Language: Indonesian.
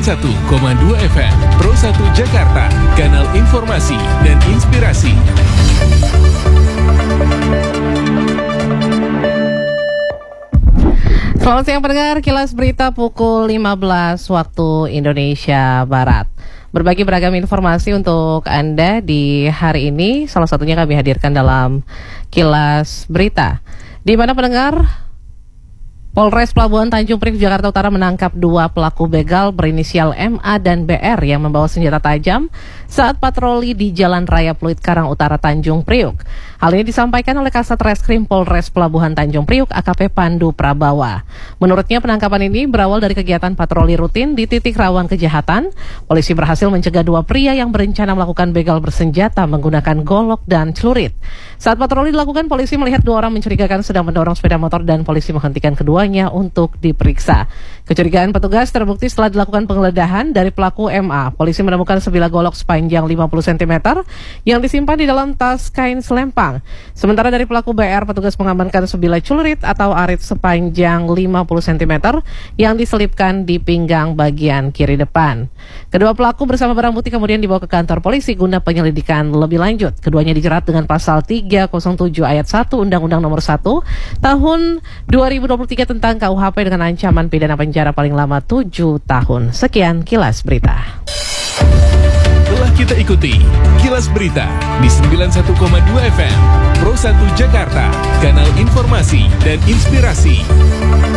91,2 FM Pro 1 Jakarta, kanal informasi dan inspirasi. Selamat siang pendengar, Kilas Berita pukul 15 waktu Indonesia Barat. Berbagi beragam informasi untuk Anda di hari ini, salah satunya kami hadirkan dalam Kilas Berita. Di mana pendengar, Polres Pelabuhan Tanjung Priok Jakarta Utara menangkap 2 pelaku begal berinisial MA dan BR yang membawa senjata tajam saat patroli di Jalan Raya Pluit Karang Utara Tanjung Priok. Hal ini disampaikan oleh Kasat Reskrim Polres Pelabuhan Tanjung Priok AKP Pandu Prabawa. Menurutnya penangkapan ini berawal dari kegiatan patroli rutin di titik rawan kejahatan. Polisi berhasil mencegah 2 pria yang berencana melakukan begal bersenjata menggunakan golok dan celurit. Saat patroli dilakukan, polisi melihat 2 orang mencurigakan sedang mendorong sepeda motor dan polisi menghentikan keduanya untuk diperiksa. Kecurigaan petugas terbukti setelah dilakukan penggeledahan dari pelaku MA. Polisi menemukan sebilah golok sepanjang 50 cm yang disimpan di dalam tas kain selempang. Sementara dari pelaku BR, petugas mengamankan sebilah celurit atau arit sepanjang 50 cm yang diselipkan di pinggang bagian kiri depan. Kedua pelaku bersama barang bukti kemudian dibawa ke kantor polisi guna penyelidikan lebih lanjut. Keduanya dijerat dengan pasal 307 ayat 1 Undang-Undang Nomor 1 Tahun 2023 tentang KUHP dengan ancaman pidana penjara paling lama 7 tahun. Sekian Kilas Berita. Telah kita ikuti Kilas Berita di 91,2 FM Pro 1 Jakarta, kanal informasi dan inspirasi.